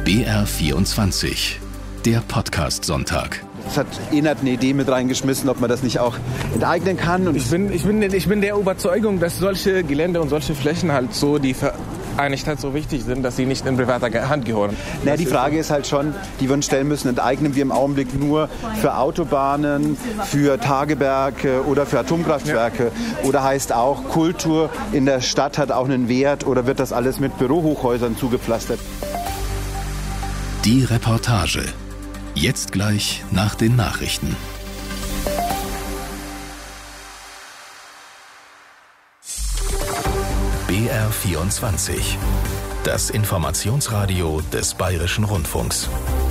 BR24, der Podcast-Sonntag. Es hat Enert eine Idee mit reingeschmissen, ob man das nicht auch enteignen kann. Und ich bin der Überzeugung, dass solche Gelände und solche Flächen halt so, die für eine Stadt so wichtig sind, dass sie nicht in privater Hand gehören. Naja, die Frage ist halt schon, die wir uns stellen müssen, enteignen wir im Augenblick nur für Autobahnen, für Tagewerke oder für Atomkraftwerke? Ja. Oder heißt auch, Kultur in der Stadt hat auch einen Wert, oder wird das alles mit Bürohochhäusern zugepflastert? Die Reportage. Jetzt gleich nach den Nachrichten. BR24. Das Informationsradio des Bayerischen Rundfunks.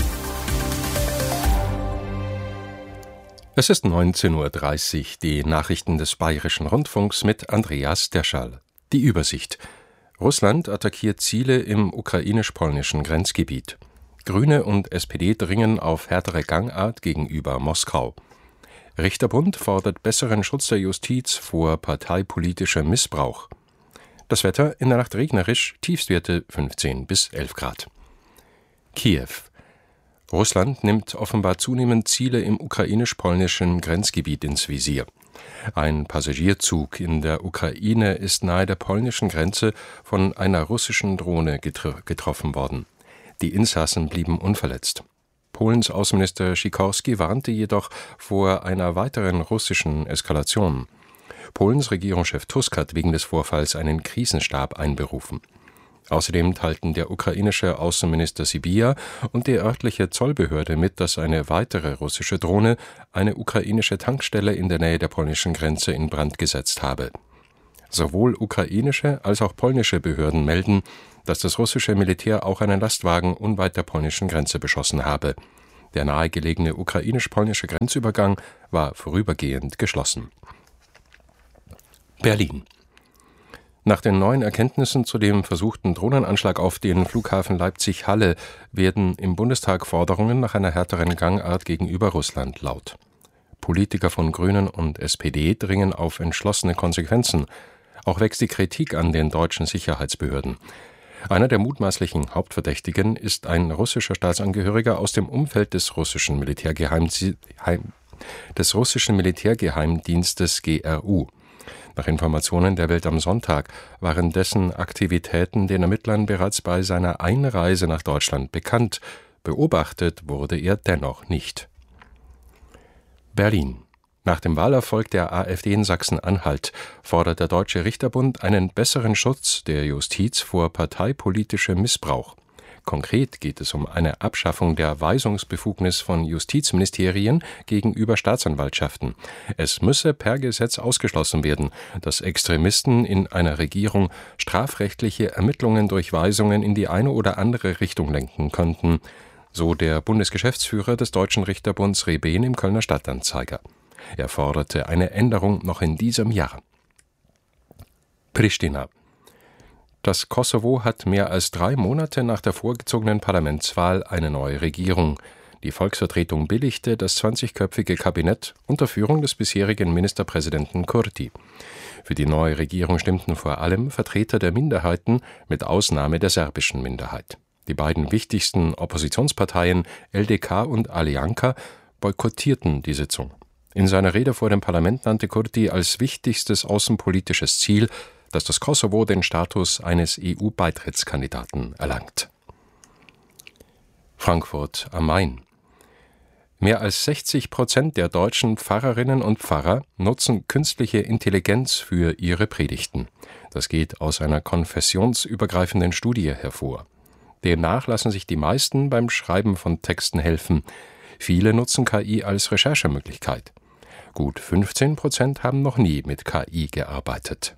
Es ist 19:30 Uhr, die Nachrichten des Bayerischen Rundfunks mit Andreas Derschall. Die Übersicht. Russland attackiert Ziele im ukrainisch-polnischen Grenzgebiet. Grüne und SPD dringen auf härtere Gangart gegenüber Moskau. Richterbund fordert besseren Schutz der Justiz vor parteipolitischem Missbrauch. Das Wetter in der Nacht regnerisch, Tiefstwerte 15 bis 11 Grad. Kiew. Russland nimmt offenbar zunehmend Ziele im ukrainisch-polnischen Grenzgebiet ins Visier. Ein Passagierzug in der Ukraine ist nahe der polnischen Grenze von einer russischen Drohne getroffen worden. Die Insassen blieben unverletzt. Polens Außenminister Sikorski warnte jedoch vor einer weiteren russischen Eskalation. Polens Regierungschef Tusk hat wegen des Vorfalls einen Krisenstab einberufen. Außerdem teilten der ukrainische Außenminister Sybiha und die örtliche Zollbehörde mit, dass eine weitere russische Drohne eine ukrainische Tankstelle in der Nähe der polnischen Grenze in Brand gesetzt habe. Sowohl ukrainische als auch polnische Behörden melden, dass das russische Militär auch einen Lastwagen unweit der polnischen Grenze beschossen habe. Der nahegelegene ukrainisch-polnische Grenzübergang war vorübergehend geschlossen. Berlin. Nach den neuen Erkenntnissen zu dem versuchten Drohnenanschlag auf den Flughafen Leipzig-Halle werden im Bundestag Forderungen nach einer härteren Gangart gegenüber Russland laut. Politiker von Grünen und SPD dringen auf entschlossene Konsequenzen. Auch wächst die Kritik an den deutschen Sicherheitsbehörden. Einer der mutmaßlichen Hauptverdächtigen ist ein russischer Staatsangehöriger aus dem Umfeld des russischen Militärgeheimdienstes GRU. Nach Informationen der Welt am Sonntag waren dessen Aktivitäten den Ermittlern bereits bei seiner Einreise nach Deutschland bekannt. Beobachtet wurde er dennoch nicht. Berlin. Nach dem Wahlerfolg der AfD in Sachsen-Anhalt fordert der Deutsche Richterbund einen besseren Schutz der Justiz vor parteipolitischem Missbrauch. Konkret geht es um eine Abschaffung der Weisungsbefugnis von Justizministerien gegenüber Staatsanwaltschaften. Es müsse per Gesetz ausgeschlossen werden, dass Extremisten in einer Regierung strafrechtliche Ermittlungen durch Weisungen in die eine oder andere Richtung lenken könnten, so der Bundesgeschäftsführer des Deutschen Richterbunds Rehben im Kölner Stadtanzeiger. Er forderte eine Änderung noch in diesem Jahr. Pristina. Das Kosovo hat mehr als 3 Monate nach der vorgezogenen Parlamentswahl eine neue Regierung. Die Volksvertretung billigte das 20-köpfige Kabinett unter Führung des bisherigen Ministerpräsidenten Kurti. Für die neue Regierung stimmten vor allem Vertreter der Minderheiten mit Ausnahme der serbischen Minderheit. Die beiden wichtigsten Oppositionsparteien LDK und Alianka boykottierten die Sitzung. In seiner Rede vor dem Parlament nannte Kurti als wichtigstes außenpolitisches Ziel, dass das Kosovo den Status eines EU-Beitrittskandidaten erlangt. Frankfurt am Main. Mehr als 60% der deutschen Pfarrerinnen und Pfarrer nutzen künstliche Intelligenz für ihre Predigten. Das geht aus einer konfessionsübergreifenden Studie hervor. Demnach lassen sich die meisten beim Schreiben von Texten helfen. Viele nutzen KI als Recherchemöglichkeit. Gut 15% haben noch nie mit KI gearbeitet.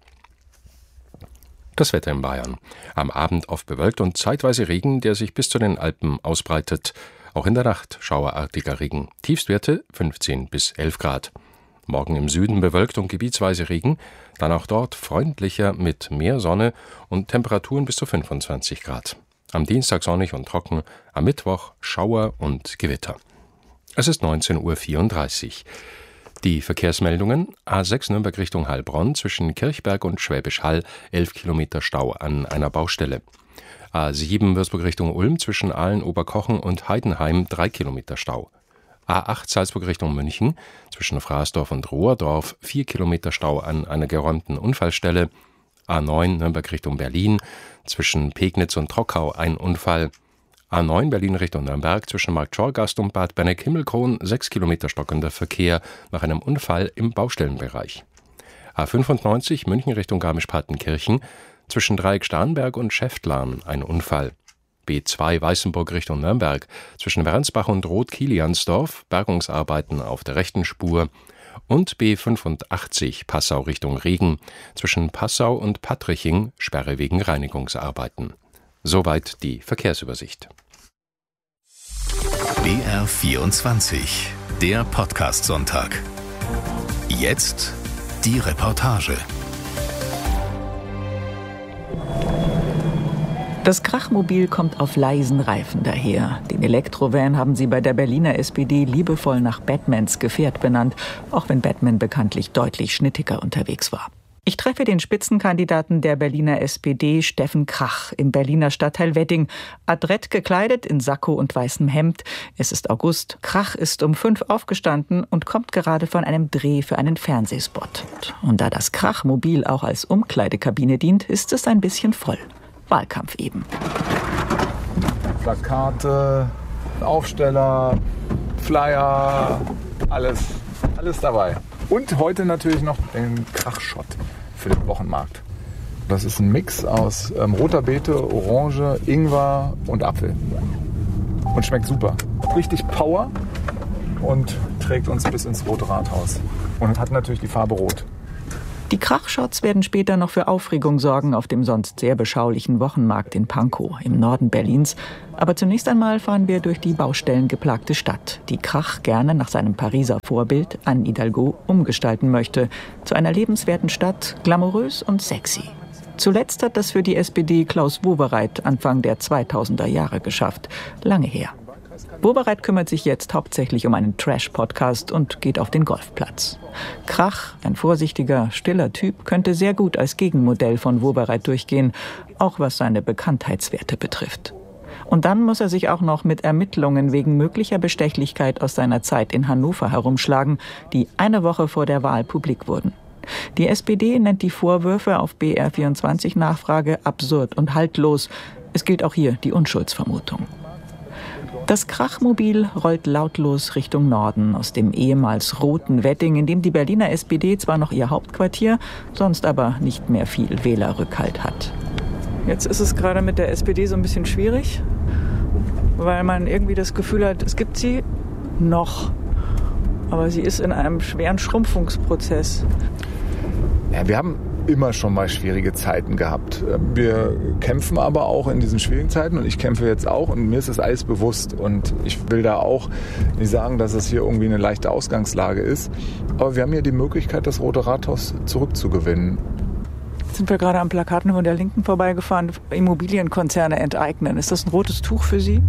Das Wetter in Bayern. Am Abend oft bewölkt und zeitweise Regen, der sich bis zu den Alpen ausbreitet. Auch in der Nacht schauerartiger Regen. Tiefstwerte 15 bis 11 Grad. Morgen im Süden bewölkt und gebietsweise Regen, dann auch dort freundlicher mit mehr Sonne und Temperaturen bis zu 25 Grad. Am Dienstag sonnig und trocken, am Mittwoch Schauer und Gewitter. Es ist 19:34 Uhr. Die Verkehrsmeldungen: A6 Nürnberg Richtung Heilbronn zwischen Kirchberg und Schwäbisch Hall 11 Kilometer Stau an einer Baustelle. A7 Würzburg Richtung Ulm zwischen Aalen, Oberkochen und Heidenheim 3 Kilometer Stau. A8 Salzburg Richtung München zwischen Fraßdorf und Rohrdorf 4 Kilometer Stau an einer geräumten Unfallstelle. A9 Nürnberg Richtung Berlin zwischen Pegnitz und Trockau ein Unfall. A9 Berlin Richtung Nürnberg zwischen Marktschorgast und Bad Benneck-Himmelkron 6 Kilometer stockender Verkehr nach einem Unfall im Baustellenbereich. A95 München Richtung Garmisch-Partenkirchen zwischen Dreieck-Starnberg und Schäftlarn ein Unfall. B2 Weißenburg Richtung Nürnberg zwischen Wernsbach und Roth-Kiliansdorf Bergungsarbeiten auf der rechten Spur. Und B85 Passau Richtung Regen zwischen Passau und Pattriching Sperre wegen Reinigungsarbeiten. Soweit die Verkehrsübersicht. BR24, der Podcast-Sonntag. Jetzt die Reportage. Das Krachmobil kommt auf leisen Reifen daher. Den Elektrovan haben sie bei der Berliner SPD liebevoll nach Batmans Gefährt benannt, auch wenn Batman bekanntlich deutlich schnittiger unterwegs war. Ich treffe den Spitzenkandidaten der Berliner SPD, Steffen Krach, im Berliner Stadtteil Wedding. Adrett gekleidet in Sakko und weißem Hemd. Es ist August. Krach ist um 5 aufgestanden und kommt gerade von einem Dreh für einen Fernsehspot. Und da das Krachmobil auch als Umkleidekabine dient, ist es ein bisschen voll. Wahlkampf eben. Plakate, Aufsteller, Flyer, alles dabei. Und heute natürlich noch den Krachshot für den Wochenmarkt. Das ist ein Mix aus roter Beete, Orange, Ingwer und Apfel. Und schmeckt super. Richtig Power und trägt uns bis ins Rote Rathaus. Und hat natürlich die Farbe Rot. Die Krachshots werden später noch für Aufregung sorgen auf dem sonst sehr beschaulichen Wochenmarkt in Pankow im Norden Berlins. Aber zunächst einmal fahren wir durch die baustellengeplagte Stadt, die Krach gerne nach seinem Pariser Vorbild Anne Hidalgo umgestalten möchte. Zu einer lebenswerten Stadt, glamourös und sexy. Zuletzt hat das für die SPD Klaus Wowereit Anfang der 2000er Jahre geschafft. Lange her. Wowereit kümmert sich jetzt hauptsächlich um einen Trash-Podcast und geht auf den Golfplatz. Krach, ein vorsichtiger, stiller Typ, könnte sehr gut als Gegenmodell von Wowereit durchgehen, auch was seine Bekanntheitswerte betrifft. Und dann muss er sich auch noch mit Ermittlungen wegen möglicher Bestechlichkeit aus seiner Zeit in Hannover herumschlagen, die eine Woche vor der Wahl publik wurden. Die SPD nennt die Vorwürfe auf BR24 Nachfrage absurd und haltlos. Es gilt auch hier die Unschuldsvermutung. Das Krachmobil rollt lautlos Richtung Norden aus dem ehemals roten Wedding, in dem die Berliner SPD zwar noch ihr Hauptquartier, sonst aber nicht mehr viel Wählerrückhalt hat. Jetzt ist es gerade mit der SPD so ein bisschen schwierig, weil man irgendwie das Gefühl hat, es gibt sie noch, aber sie ist in einem schweren Schrumpfungsprozess. Ja, wir haben immer schon mal schwierige Zeiten gehabt. Wir kämpfen aber auch in diesen schwierigen Zeiten und ich kämpfe jetzt auch und mir ist das alles bewusst und ich will da auch nicht sagen, dass es hier irgendwie eine leichte Ausgangslage ist, aber wir haben hier die Möglichkeit, das Rote Rathaus zurückzugewinnen. Jetzt sind wir gerade am Plakaten von der Linken vorbeigefahren, Immobilienkonzerne enteignen. Ist das ein rotes Tuch für Sie?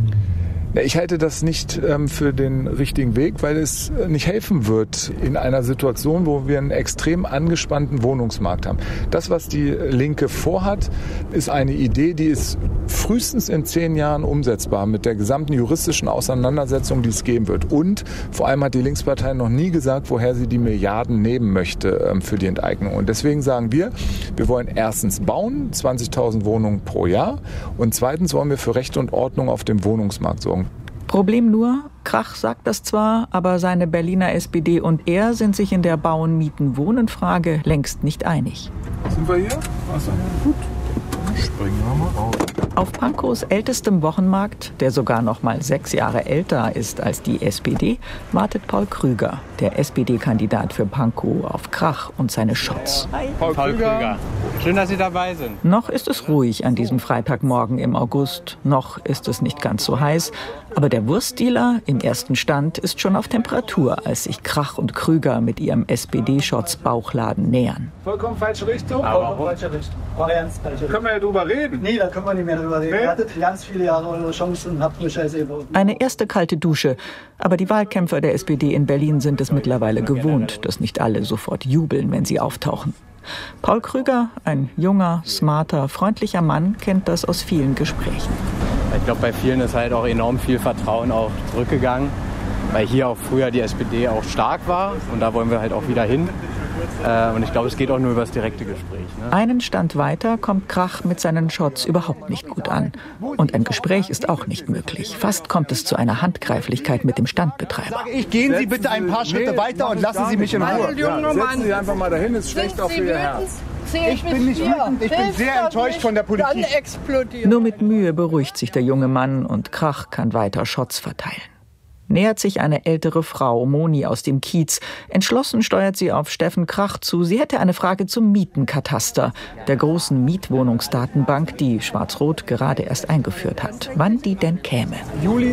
Ich halte das nicht für den richtigen Weg, weil es nicht helfen wird in einer Situation, wo wir einen extrem angespannten Wohnungsmarkt haben. Das, was die Linke vorhat, ist eine Idee, die ist frühestens in 10 Jahren umsetzbar mit der gesamten juristischen Auseinandersetzung, die es geben wird. Und vor allem hat die Linkspartei noch nie gesagt, woher sie die Milliarden nehmen möchte für die Enteignung. Und deswegen sagen wir wollen erstens bauen, 20.000 Wohnungen pro Jahr. Und zweitens wollen wir für Recht und Ordnung auf dem Wohnungsmarkt sorgen. Problem nur, Krach sagt das zwar, aber seine Berliner SPD und er sind sich in der Bauen-Mieten-Wohnen-Frage längst nicht einig. Sind wir hier? Also, gut. Springen wir mal raus. Auf Pankows ältestem Wochenmarkt, der sogar noch mal 6 Jahre älter ist als die SPD, wartet Paul Krüger, der SPD-Kandidat für Pankow, auf Krach und seine Shots. Hi. Paul Krüger. Schön, dass Sie dabei sind. Noch ist es ruhig an diesem Freitagmorgen im August. Noch ist es nicht ganz so heiß. Aber der Wurstdealer im ersten Stand ist schon auf Temperatur, als sich Krach und Krüger mit ihrem SPD-Shots-Bauchladen nähern. Vollkommen falsche Richtung? Vollkommen falsche Richtung. Können wir ja drüber reden? Nee, da können wir nicht mehr drüber reden. Ihr hattet ganz viele Jahre eure Chancen und habt nur Scheiße gebaut. Eine erste kalte Dusche. Aber die Wahlkämpfer der SPD in Berlin sind es mittlerweile gewohnt, dass nicht alle sofort jubeln, wenn sie auftauchen. Paul Krüger, ein junger, smarter, freundlicher Mann, kennt das aus vielen Gesprächen. Ich glaube, bei vielen ist halt auch enorm viel Vertrauen auch zurückgegangen, weil hier auch früher die SPD auch stark war und da wollen wir halt auch wieder hin. Und ich glaube, es geht auch nur über das direkte Gespräch. Ne? Einen Stand weiter kommt Krach mit seinen Shots überhaupt nicht gut an. Und ein Gespräch ist auch nicht möglich. Fast kommt es zu einer Handgreiflichkeit mit dem Standbetreiber. Gehen Sie bitte ein paar Schritte weiter und lassen Sie mich in Ruhe. Setzen Sie einfach mal dahin, ist schlecht auch für Ihr Herz. Ich bin nicht wütend, ich bin sehr enttäuscht von der Politik. Nur mit Mühe beruhigt sich der junge Mann und Krach kann weiter Shots verteilen. Nähert sich eine ältere Frau, Moni aus dem Kiez. Entschlossen steuert sie auf Steffen Krach zu. Sie hätte eine Frage zum Mietenkataster, der großen Mietwohnungsdatenbank, die Schwarz-Rot gerade erst eingeführt hat. Wann die denn käme? Juli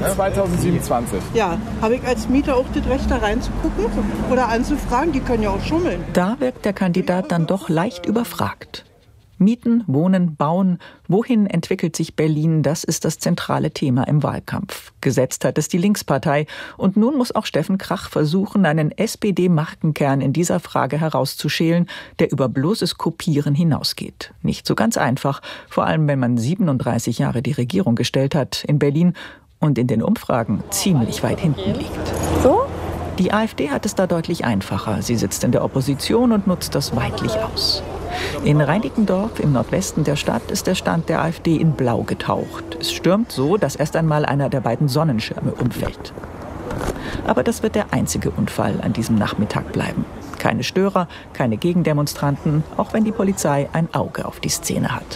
2027. Ja, habe ich als Mieter auch das Recht, da reinzugucken oder anzufragen? Die können ja auch schummeln. Da wirkt der Kandidat dann doch leicht überfragt. Mieten, Wohnen, Bauen. Wohin entwickelt sich Berlin? Das ist das zentrale Thema im Wahlkampf. Gesetzt hat es die Linkspartei. Und nun muss auch Steffen Krach versuchen, einen SPD-Markenkern in dieser Frage herauszuschälen, der über bloßes Kopieren hinausgeht. Nicht so ganz einfach, vor allem wenn man 37 Jahre die Regierung gestellt hat in Berlin und in den Umfragen ziemlich weit hinten liegt. So? Die AfD hat es da deutlich einfacher. Sie sitzt in der Opposition und nutzt das weidlich aus. In Reinickendorf im Nordwesten der Stadt ist der Stand der AfD in Blau getaucht. Es stürmt so, dass erst einmal einer der beiden Sonnenschirme umfällt. Aber das wird der einzige Unfall an diesem Nachmittag bleiben. Keine Störer, keine Gegendemonstranten, auch wenn die Polizei ein Auge auf die Szene hat.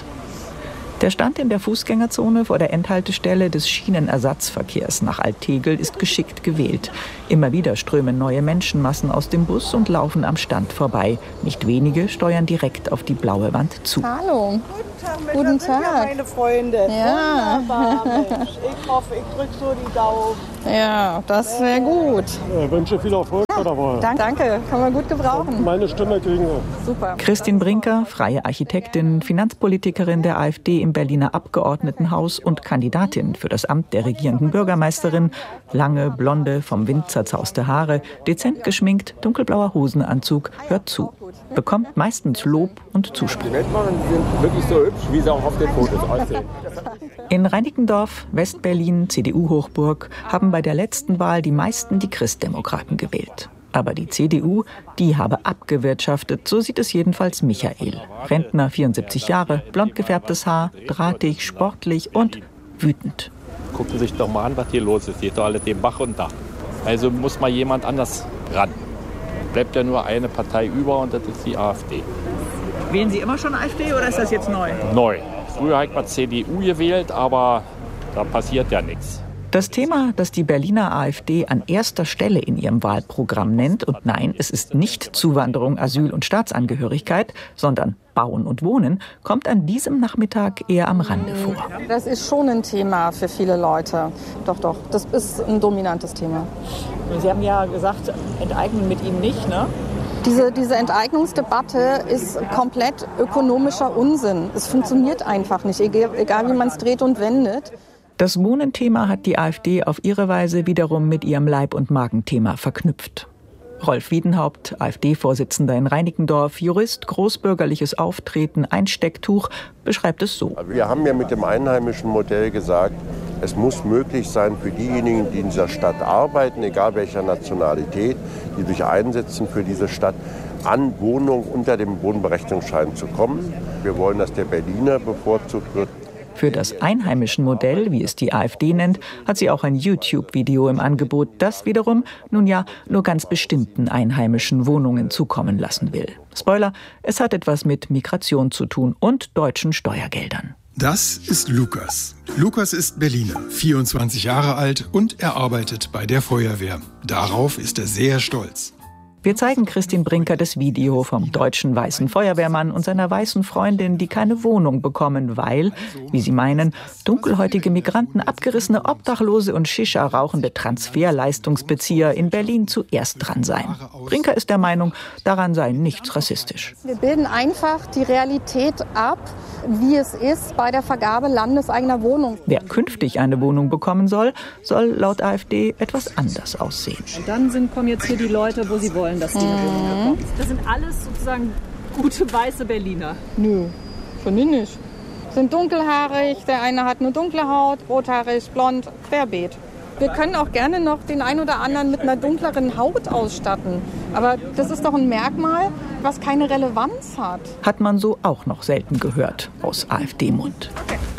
Der Stand in der Fußgängerzone vor der Endhaltestelle des Schienenersatzverkehrs nach Alt-Tegel ist geschickt gewählt. Immer wieder strömen neue Menschenmassen aus dem Bus und laufen am Stand vorbei. Nicht wenige steuern direkt auf die blaue Wand zu. Hallo. Guten Tag. Ja, meine Freunde. Ja. Wunderbar, Mensch. Ich hoffe, ich drücke so die Daumen. Ja, das wäre gut. Ich wünsche viel Erfolg bei der Wahl. Danke, kann man gut gebrauchen. Meine Stimme kriegen wir. Super. Christine Brinker, freie Architektin, Finanzpolitikerin der AfD im Berliner Abgeordnetenhaus und Kandidatin für das Amt der regierenden Bürgermeisterin. Lange, blonde, vom Wind zerzauste Haare, dezent geschminkt, dunkelblauer Hosenanzug, hört zu. Bekommt meistens Lob und Zuspruch. Die Weltmachen sind wirklich so hübsch, wie sie auch auf den Fotos aussehen. In Reinickendorf, West-Berlin, CDU-Hochburg, haben bei der letzten Wahl die meisten die Christdemokraten gewählt. Aber die CDU, die habe abgewirtschaftet, so sieht es jedenfalls Michael. Rentner, 74 Jahre, blond gefärbtes Haar, drahtig, sportlich und wütend. Gucken Sie sich doch mal an, was hier los ist. Geht doch alle den Bach runter. Also muss mal jemand anders ran. Bleibt ja nur eine Partei über und das ist die AfD. Wählen Sie immer schon AfD oder ist das jetzt neu? Neu. Früher habe ich mal CDU gewählt, aber da passiert ja nichts. Das Thema, das die Berliner AfD an erster Stelle in ihrem Wahlprogramm nennt, und nein, es ist nicht Zuwanderung, Asyl und Staatsangehörigkeit, sondern Bauen und Wohnen, kommt an diesem Nachmittag eher am Rande vor. Das ist schon ein Thema für viele Leute. Doch, das ist ein dominantes Thema. Sie haben ja gesagt, enteignen mit Ihnen nicht, ne? Diese Enteignungsdebatte ist komplett ökonomischer Unsinn. Es funktioniert einfach nicht, egal wie man es dreht und wendet. Das Wohnenthema hat die AfD auf ihre Weise wiederum mit ihrem Leib- und Magenthema verknüpft. Rolf Wiedenhaupt, AfD-Vorsitzender in Reinickendorf, Jurist, großbürgerliches Auftreten, Einstecktuch, beschreibt es so. Wir haben ja mit dem einheimischen Modell gesagt, es muss möglich sein für diejenigen, die in dieser Stadt arbeiten, egal welcher Nationalität, die sich einsetzen für diese Stadt, an Wohnungen unter dem Wohnberechtigungsschein zu kommen. Wir wollen, dass der Berliner bevorzugt wird. Für das einheimischen Modell, wie es die AfD nennt, hat sie auch ein YouTube-Video im Angebot, das wiederum, nun ja, nur ganz bestimmten einheimischen Wohnungen zukommen lassen will. Spoiler, es hat etwas mit Migration zu tun und deutschen Steuergeldern. Das ist Lukas. Lukas ist Berliner, 24 Jahre alt und er arbeitet bei der Feuerwehr. Darauf ist er sehr stolz. Wir zeigen Christine Brinker das Video vom deutschen weißen Feuerwehrmann und seiner weißen Freundin, die keine Wohnung bekommen, weil, wie sie meinen, dunkelhäutige Migranten, abgerissene Obdachlose und Shisha-rauchende Transferleistungsbezieher in Berlin zuerst dran seien. Brinker ist der Meinung, daran sei nichts rassistisch. Wir bilden einfach die Realität ab, wie es ist bei der Vergabe landeseigener Wohnungen. Wer künftig eine Wohnung bekommen soll, soll laut AfD etwas anders aussehen. Und dann kommen jetzt hier die Leute, wo sie wollen, dass die eine Wohnung bekommen. Das sind alles sozusagen gute weiße Berliner? Nö, finde ich nicht. Sind dunkelhaarig, der eine hat eine dunkle Haut, rothaarig, blond, querbeet. Wir können auch gerne noch den einen oder anderen mit einer dunkleren Haut ausstatten. Aber das ist doch ein Merkmal, was keine Relevanz hat. Hat man so auch noch selten gehört aus AfD-Mund.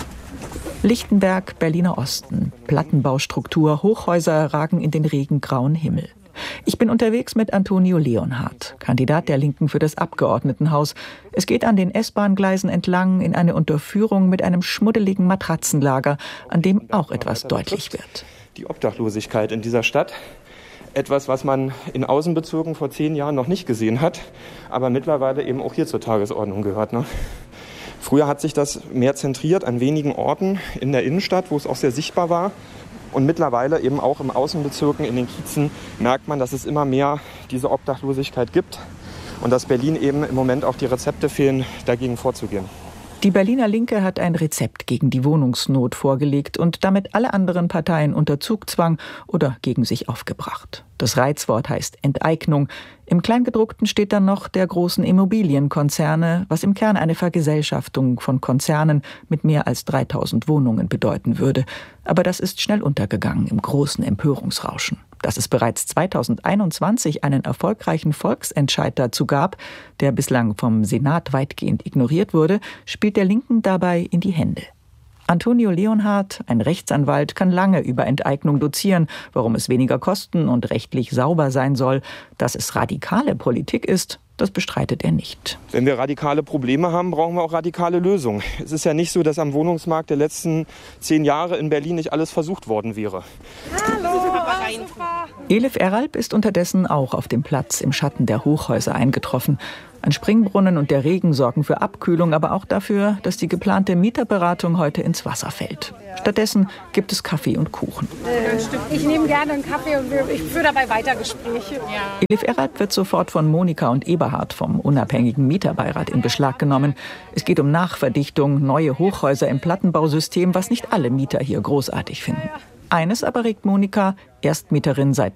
Lichtenberg, Berliner Osten. Plattenbaustruktur, Hochhäuser ragen in den regengrauen Himmel. Ich bin unterwegs mit Antonio Leonhardt, Kandidat der Linken für das Abgeordnetenhaus. Es geht an den S-Bahn-Gleisen entlang in eine Unterführung mit einem schmuddeligen Matratzenlager, an dem auch etwas deutlich wird. Die Obdachlosigkeit in dieser Stadt. Etwas, was man in Außenbezirken vor 10 Jahren noch nicht gesehen hat, aber mittlerweile eben auch hier zur Tagesordnung gehört. Ne? Früher hat sich das mehr zentriert an wenigen Orten in der Innenstadt, wo es auch sehr sichtbar war. Und mittlerweile eben auch im Außenbezirken, in den Kiezen, merkt man, dass es immer mehr diese Obdachlosigkeit gibt und dass Berlin eben im Moment auch die Rezepte fehlen, dagegen vorzugehen. Die Berliner Linke hat ein Rezept gegen die Wohnungsnot vorgelegt und damit alle anderen Parteien unter Zugzwang oder gegen sich aufgebracht. Das Reizwort heißt Enteignung. Im Kleingedruckten steht dann noch der großen Immobilienkonzerne, was im Kern eine Vergesellschaftung von Konzernen mit mehr als 3000 Wohnungen bedeuten würde. Aber das ist schnell untergegangen im großen Empörungsrauschen. Dass es bereits 2021 einen erfolgreichen Volksentscheid dazu gab, der bislang vom Senat weitgehend ignoriert wurde, spielt der Linken dabei in die Hände. Antonio Leonhardt, ein Rechtsanwalt, kann lange über Enteignung dozieren, warum es weniger kosten und rechtlich sauber sein soll. Dass es radikale Politik ist, das bestreitet er nicht. Wenn wir radikale Probleme haben, brauchen wir auch radikale Lösungen. Es ist ja nicht so, dass am Wohnungsmarkt der letzten 10 Jahre in Berlin nicht alles versucht worden wäre. Hallo, Elif Eralp ist unterdessen auch auf dem Platz im Schatten der Hochhäuser eingetroffen. Ein Springbrunnen und der Regen sorgen für Abkühlung, aber auch dafür, dass die geplante Mieterberatung heute ins Wasser fällt. Stattdessen gibt es Kaffee und Kuchen. Ich nehme gerne einen Kaffee und ich führe dabei weiter Gespräche. Ja. Elif Eralp wird sofort von Monika und Eberhard vom unabhängigen Mieterbeirat in Beschlag genommen. Es geht um Nachverdichtung, neue Hochhäuser im Plattenbausystem, was nicht alle Mieter hier großartig finden. Eines aber regt Monika, Erstmieterin seit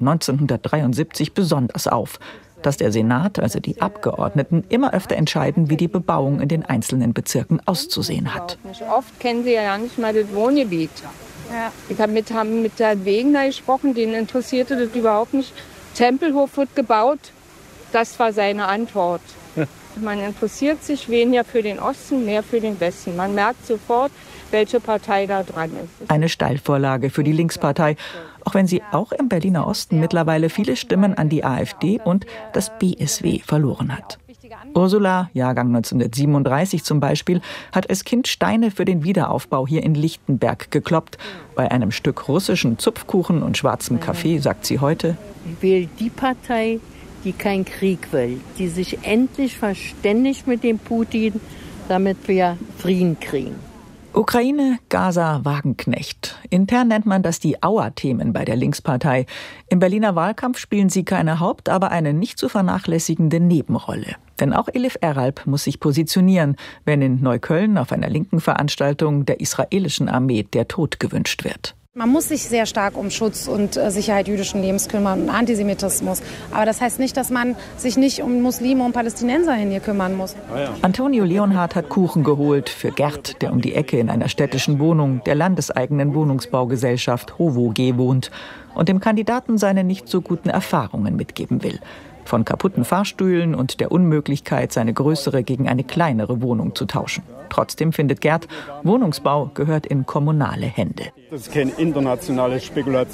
1973, besonders auf: dass der Senat, also die Abgeordneten, immer öfter entscheiden, wie die Bebauung in den einzelnen Bezirken auszusehen hat. Oft kennen sie ja nicht mal das Wohngebiet. Ja. Ich habe mit der Wegener gesprochen, den interessierte das überhaupt nicht. Tempelhof wird gebaut, das war seine Antwort. Man interessiert sich weniger für den Osten, mehr für den Westen. Man merkt sofort, welche Partei da dran ist. Eine Steilvorlage für die Linkspartei, auch wenn sie auch im Berliner Osten mittlerweile viele Stimmen an die AfD und das BSW verloren hat. Ursula, Jahrgang 1937 zum Beispiel, hat als Kind Steine für den Wiederaufbau hier in Lichtenberg gekloppt. Bei einem Stück russischen Zupfkuchen und schwarzem Kaffee sagt sie heute: Ich wähle die Partei, die keinen Krieg will, die sich endlich verständigt mit dem Putin, damit wir Frieden kriegen. Ukraine, Gaza, Wagenknecht. Intern nennt man das die Auer-Themen bei der Linkspartei. Im Berliner Wahlkampf spielen sie keine Haupt-, aber eine nicht zu vernachlässigende Nebenrolle. Denn auch Elif Eralp muss sich positionieren, wenn in Neukölln auf einer linken Veranstaltung der israelischen Armee der Tod gewünscht wird. Man muss sich sehr stark um Schutz und Sicherheit jüdischen Lebens kümmern und Antisemitismus. Aber das heißt nicht, dass man sich nicht um Muslime und Palästinenser hier kümmern muss. Antonio Leonhardt hat Kuchen geholt für Gerd, der um die Ecke in einer städtischen Wohnung der landeseigenen Wohnungsbaugesellschaft HOVOG wohnt und dem Kandidaten seine nicht so guten Erfahrungen mitgeben will. Von kaputten Fahrstühlen und der Unmöglichkeit, seine größere gegen eine kleinere Wohnung zu tauschen. Trotzdem findet Gerd, Wohnungsbau gehört in kommunale Hände. Das ist kein internationales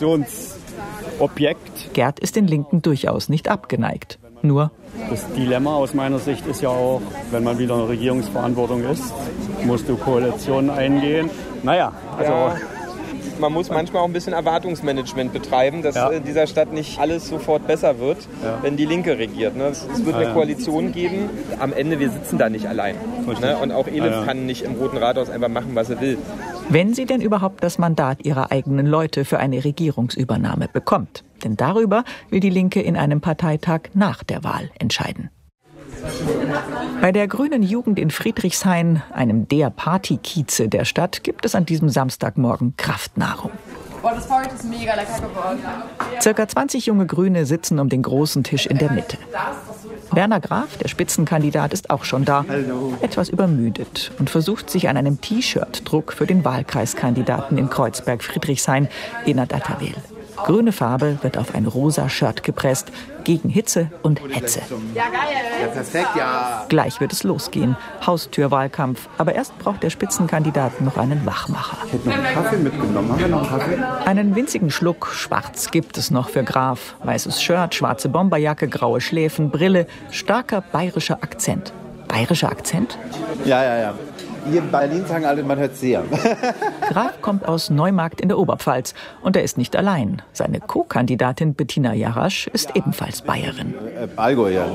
Spekulationsobjekt. Gerd ist den Linken durchaus nicht abgeneigt. Nur: Das Dilemma aus meiner Sicht ist ja auch, wenn man wieder in Regierungsverantwortung ist, musst du Koalitionen eingehen. Naja, also... Ja. Man muss manchmal auch ein bisschen Erwartungsmanagement betreiben, dass in dieser Stadt nicht alles sofort besser wird, wenn die Linke regiert. Ne? Es wird eine Koalition geben. Am Ende, wir sitzen da nicht allein. Ne? Und auch Elif kann nicht im Roten Rathaus einfach machen, was er will. Wenn sie denn überhaupt das Mandat ihrer eigenen Leute für eine Regierungsübernahme bekommt. Denn darüber will die Linke in einem Parteitag nach der Wahl entscheiden. Bei der Grünen Jugend in Friedrichshain, einem der Partykieze der Stadt, gibt es an diesem Samstagmorgen Kraftnahrung. Oh, das Porridge ist mega lecker geworden. Circa 20 junge Grüne sitzen um den großen Tisch in der Mitte. Werner Graf, der Spitzenkandidat, ist auch schon da, etwas übermüdet und versucht sich an einem T-Shirt-Druck für den Wahlkreiskandidaten in Kreuzberg-Friedrichshain, Enad Atterwehl. Grüne Farbe wird auf ein rosa Shirt gepresst, gegen Hitze und Hetze. Ja, perfekt, ja. Gleich wird es losgehen, Haustürwahlkampf. Aber erst braucht der Spitzenkandidat noch einen Wachmacher. Ich hätte noch einen Kaffee mitgenommen. Haben wir noch einen Kaffee? Einen winzigen Schluck schwarz gibt es noch für Graf. Weißes Shirt, schwarze Bomberjacke, graue Schläfen, Brille, starker bayerischer Akzent. Bayerischer Akzent? Ja. Hier in Berlin sagen alle, man hört sehr. Graf kommt aus Neumarkt in der Oberpfalz und er ist nicht allein. Seine Co-Kandidatin Bettina Jarasch ist ebenfalls Bayerin. Allgäu, ja.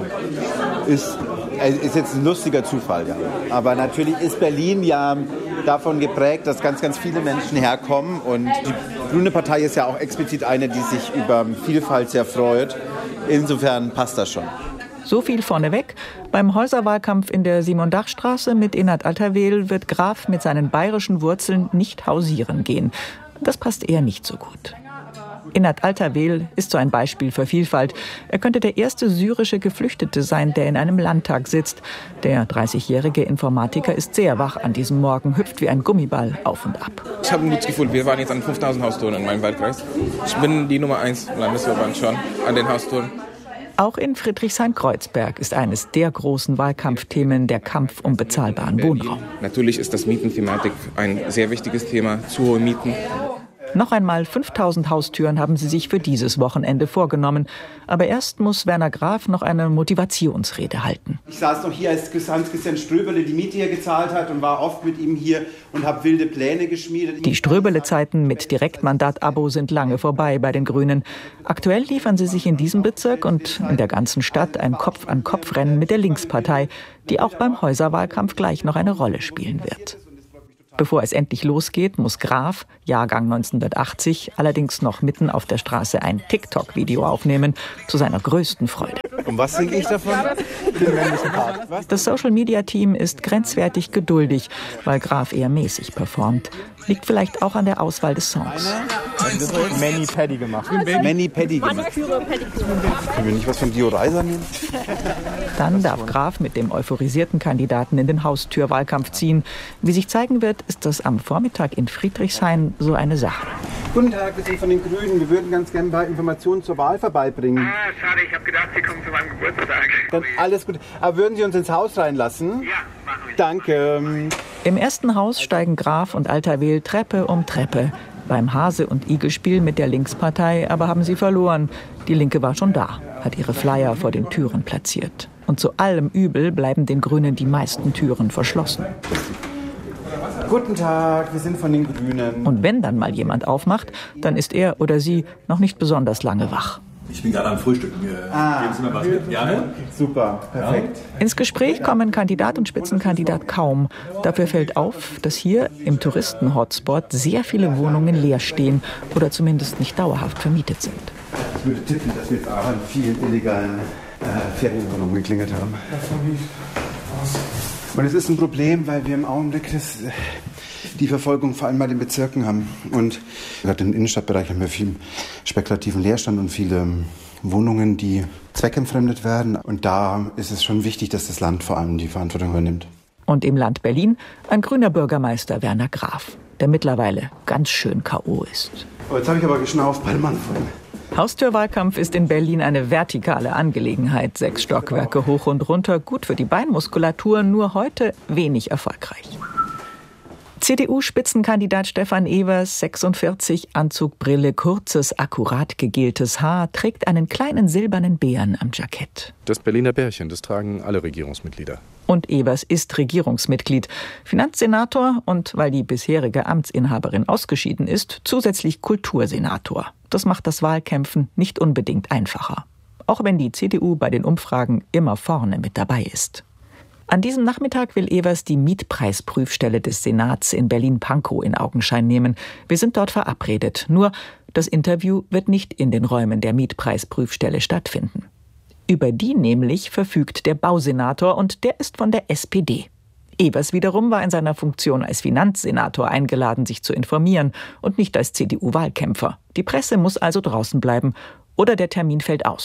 Ist jetzt ein lustiger Zufall, ja. Aber natürlich ist Berlin ja davon geprägt, dass ganz, ganz viele Menschen herkommen. Und die Grüne Partei ist ja auch explizit eine, die sich über Vielfalt sehr freut. Insofern passt das schon. So viel vorneweg. Beim Häuserwahlkampf in der Simon-Dach-Straße mit Enad Atterwehl wird Graf mit seinen bayerischen Wurzeln nicht hausieren gehen. Das passt eher nicht so gut. Enad Atterwehl ist so ein Beispiel für Vielfalt. Er könnte der erste syrische Geflüchtete sein, der in einem Landtag sitzt. Der 30-jährige Informatiker ist sehr wach an diesem Morgen, hüpft wie ein Gummiball auf und ab. Ich habe ein gutes Gefühl. Wir waren jetzt an 5000 Haustouren in meinem Wahlkreis. Ich bin die Nummer 1 im Landesverband schon an den Haustouren. Auch in Friedrichshain-Kreuzberg ist eines der großen Wahlkampfthemen der Kampf um bezahlbaren Wohnraum. Natürlich ist das Mietenthematik ein sehr wichtiges Thema, zu hohe Mieten. Noch einmal 5000 Haustüren haben sie sich für dieses Wochenende vorgenommen. Aber erst muss Werner Graf noch eine Motivationsrede halten. Ich saß noch hier, als Hans-Christian Ströbele die Miete hier gezahlt hat und war oft mit ihm hier und habe wilde Pläne geschmiedet. Die Ströbele-Zeiten mit Direktmandat-Abo sind lange vorbei bei den Grünen. Aktuell liefern sie sich in diesem Bezirk und in der ganzen Stadt ein Kopf-an-Kopf-Rennen mit der Linkspartei, die auch beim Häuserwahlkampf gleich noch eine Rolle spielen wird. Bevor es endlich losgeht, muss Graf, Jahrgang 1980, allerdings noch mitten auf der Straße ein TikTok-Video aufnehmen, zu seiner größten Freude. Und was singe ich davon? Den männlichen Part. Das Social-Media-Team ist grenzwertig geduldig, weil Graf eher mäßig performt. Liegt vielleicht auch an der Auswahl des Songs. Mani-Paddy gemacht. Mani-Paddy gemacht. Können wir nicht was von Dio Reiser nehmen? Dann darf Graf mit dem euphorisierten Kandidaten in den Haustürwahlkampf ziehen. Wie sich zeigen wird, ist das am Vormittag in Friedrichshain so eine Sache. Guten Tag, wir sind von den Grünen. Wir würden ganz gerne ein paar Informationen zur Wahl vorbeibringen. Schade, ich habe gedacht, Sie kommen zu meinem Geburtstag. Dann alles gut. Aber würden Sie uns ins Haus reinlassen? Ja, machen wir. Danke. Im ersten Haus steigen Graf und Atterwehl Treppe um Treppe. Beim Hase- und Igelspiel mit der Linkspartei aber haben sie verloren. Die Linke war schon da, hat ihre Flyer vor den Türen platziert. Und zu allem Übel bleiben den Grünen die meisten Türen verschlossen. Guten Tag, wir sind von den Grünen. Und wenn dann mal jemand aufmacht, dann ist er oder sie noch nicht besonders lange wach. Ich bin gerade am Frühstücken. Geben Sie mir was mit? Ja, ne? Super, perfekt. Ins Gespräch kommen Kandidat und Spitzenkandidat kaum. Dafür fällt auf, dass hier im Touristen-Hotspot sehr viele Wohnungen leer stehen oder zumindest nicht dauerhaft vermietet sind. Ich würde tippen, dass wir jetzt auch an vielen illegalen Ferienwohnungen geklingelt haben. Und es ist ein Problem, weil wir im Augenblick die Verfolgung vor allem bei den Bezirken haben. Und gerade im Innenstadtbereich haben wir viel spekulativen Leerstand und viele Wohnungen, die zweckentfremdet werden. Und da ist es schon wichtig, dass das Land vor allem die Verantwortung übernimmt. Und im Land Berlin ein grüner Bürgermeister Werner Graf, der mittlerweile ganz schön K.O. ist. Oh, jetzt habe ich aber geschnauft bei dem Mann vorhin. Haustürwahlkampf ist in Berlin eine vertikale Angelegenheit. 6 Stockwerke hoch und runter, gut für die Beinmuskulatur, nur heute wenig erfolgreich. CDU-Spitzenkandidat Stefan Evers, 46, Anzug, Brille, kurzes, akkurat gegeltes Haar, trägt einen kleinen silbernen Bären am Jackett. Das Berliner Bärchen, das tragen alle Regierungsmitglieder. Und Evers ist Regierungsmitglied, Finanzsenator und, weil die bisherige Amtsinhaberin ausgeschieden ist, zusätzlich Kultursenator. Das macht das Wahlkämpfen nicht unbedingt einfacher. Auch wenn die CDU bei den Umfragen immer vorne mit dabei ist. An diesem Nachmittag will Evers die Mietpreisprüfstelle des Senats in Berlin-Pankow in Augenschein nehmen. Wir sind dort verabredet. Nur, das Interview wird nicht in den Räumen der Mietpreisprüfstelle stattfinden. Über die nämlich verfügt der Bausenator und der ist von der SPD. Evers wiederum war in seiner Funktion als Finanzsenator eingeladen, sich zu informieren und nicht als CDU-Wahlkämpfer. Die Presse muss also draußen bleiben oder der Termin fällt aus.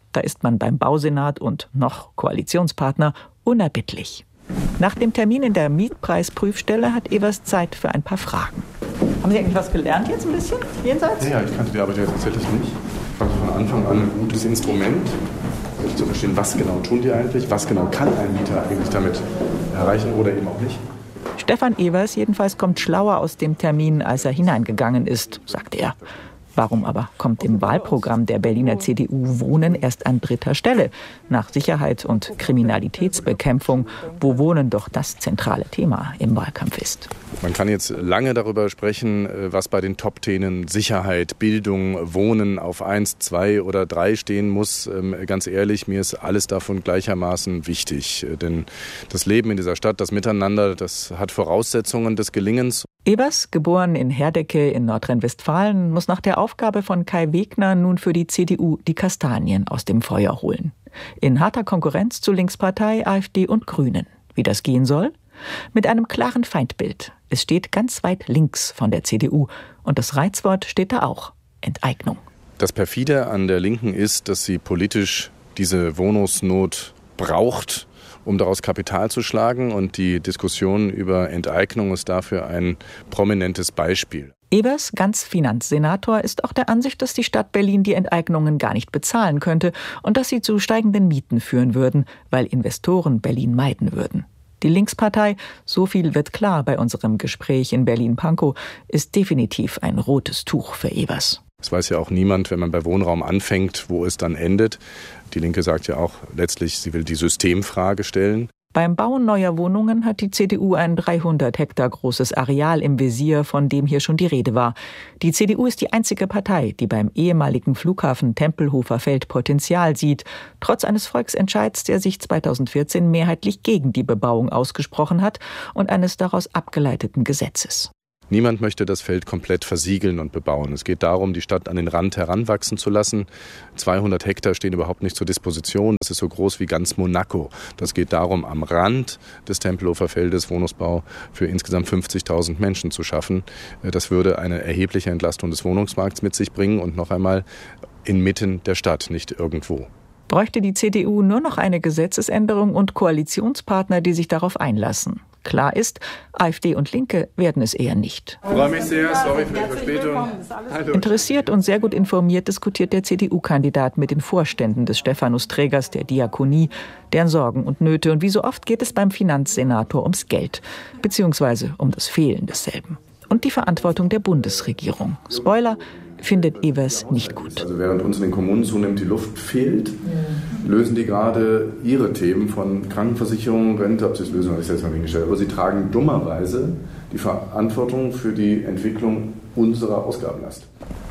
Da ist man beim Bausenat und noch Koalitionspartner unerbittlich. Nach dem Termin in der Mietpreisprüfstelle hat Evers Zeit für ein paar Fragen. Haben Sie eigentlich was gelernt jetzt ein bisschen jenseits? Ja, ich kannte die Arbeit ja tatsächlich nicht. Also von Anfang an ein gutes Instrument, zu verstehen, was genau tun die eigentlich, was genau kann ein Mieter eigentlich damit erreichen oder eben auch nicht. Stefan Evers jedenfalls kommt schlauer aus dem Termin, als er hineingegangen ist, sagt er. Warum aber kommt im Wahlprogramm der Berliner CDU Wohnen erst an 3. Stelle? Nach Sicherheit und Kriminalitätsbekämpfung, wo Wohnen doch das zentrale Thema im Wahlkampf ist. Man kann jetzt lange darüber sprechen, was bei den Top-Themen Sicherheit, Bildung, Wohnen auf 1, 2 oder 3 stehen muss. Ganz ehrlich, mir ist alles davon gleichermaßen wichtig. Denn das Leben in dieser Stadt, das Miteinander, das hat Voraussetzungen des Gelingens. Evers, geboren in Herdecke in Nordrhein-Westfalen, muss nach der Aufgabe von Kai Wegner nun für die CDU die Kastanien aus dem Feuer holen. In harter Konkurrenz zu Linkspartei, AfD und Grünen. Wie das gehen soll? Mit einem klaren Feindbild. Es steht ganz weit links von der CDU. Und das Reizwort steht da auch: Enteignung. Das Perfide an der Linken ist, dass sie politisch diese Wohnungsnot braucht, um daraus Kapital zu schlagen. Und die Diskussion über Enteignung ist dafür ein prominentes Beispiel. Evers, ganz Finanzsenator, ist auch der Ansicht, dass die Stadt Berlin die Enteignungen gar nicht bezahlen könnte und dass sie zu steigenden Mieten führen würden, weil Investoren Berlin meiden würden. Die Linkspartei, so viel wird klar bei unserem Gespräch in Berlin-Pankow, ist definitiv ein rotes Tuch für Evers. Es weiß ja auch niemand, wenn man bei Wohnraum anfängt, wo es dann endet. Die Linke sagt ja auch letztlich, sie will die Systemfrage stellen. Beim Bauen neuer Wohnungen hat die CDU ein 300 Hektar großes Areal im Visier, von dem hier schon die Rede war. Die CDU ist die einzige Partei, die beim ehemaligen Flughafen Tempelhofer Feld Potenzial sieht, trotz eines Volksentscheids, der sich 2014 mehrheitlich gegen die Bebauung ausgesprochen hat und eines daraus abgeleiteten Gesetzes. Niemand möchte das Feld komplett versiegeln und bebauen. Es geht darum, die Stadt an den Rand heranwachsen zu lassen. 200 Hektar stehen überhaupt nicht zur Disposition. Das ist so groß wie ganz Monaco. Das geht darum, am Rand des Tempelhofer Feldes Wohnungsbau für insgesamt 50.000 Menschen zu schaffen. Das würde eine erhebliche Entlastung des Wohnungsmarkts mit sich bringen und noch einmal inmitten der Stadt, nicht irgendwo. Bräuchte die CDU nur noch eine Gesetzesänderung und Koalitionspartner, die sich darauf einlassen. Klar ist, AfD und Linke werden es eher nicht. Ich freue mich sehr, sorry für die Verspätung. Hallo. Interessiert und sehr gut informiert diskutiert der CDU-Kandidat mit den Vorständen des Stephanusträgers der Diakonie, deren Sorgen und Nöte. Und wie so oft geht es beim Finanzsenator ums Geld, beziehungsweise um das Fehlen desselben. Und die Verantwortung der Bundesregierung. Spoiler: findet Evers nicht gut. Also während uns in den Kommunen zunehmend die Luft fehlt, lösen die gerade ihre Themen von Krankenversicherung, Rente, ob sie es lösen, habe ich selbst mal hingestellt. Aber sie tragen dummerweise die Verantwortung für die Entwicklung unserer Ausgabenlast.